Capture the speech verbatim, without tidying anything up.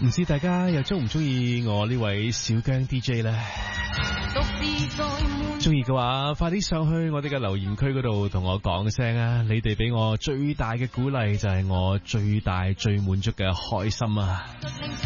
唔知大家又中唔中意我呢位小姜 D J 呢？中意嘅話，快啲上去我哋嘅留言區嗰度同我講聲啊！你哋俾我最大嘅鼓勵就係我最大最滿足嘅開心啊！